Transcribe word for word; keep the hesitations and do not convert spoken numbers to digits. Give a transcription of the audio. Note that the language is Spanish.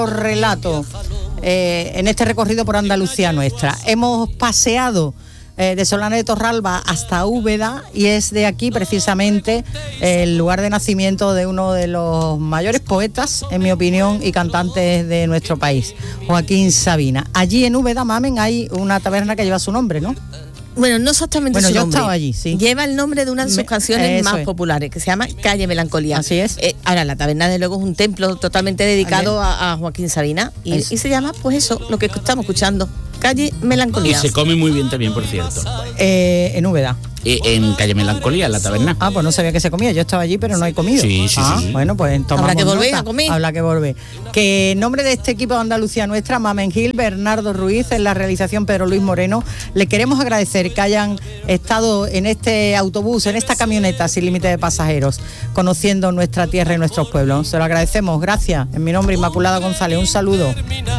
relato eh, en este recorrido por Andalucía nuestra. Hemos paseado eh, de Solana de Torralba hasta Úbeda y es de aquí precisamente el lugar de nacimiento de uno de los mayores poetas, en mi opinión, y cantantes de nuestro país, Joaquín Sabina. Allí en Úbeda, Mamen, hay una taberna que lleva su nombre, ¿no? Bueno, no exactamente bueno, su yo nombre. estaba allí, sí. Lleva el nombre de una de sus Me, canciones más es. populares, que se llama Calle Melancolía. Así es. Eh, ahora, la taberna, de luego, es un templo totalmente dedicado a, a Joaquín Sabina. Y, y se llama, pues eso, lo que estamos escuchando, Calle Melancolía. Y se come muy bien también, por cierto. Eh, en Úbeda. Eh, en Calle Melancolía, en la taberna. Ah, pues no sabía que se comía. Yo estaba allí, pero no he comido. Sí, sí, ah, sí. Bueno, pues tomamos Habrá que volver nota. a comer. Habrá que volver. Que en nombre de este equipo de Andalucía Nuestra, Mamen Gil, Bernardo Ruiz, en la realización Pedro Luis Moreno, le queremos agradecer que hayan estado en este autobús, en esta camioneta sin límite de pasajeros, conociendo nuestra tierra y nuestros pueblos. Se lo agradecemos. Gracias. En mi nombre, Inmaculada González. Un saludo.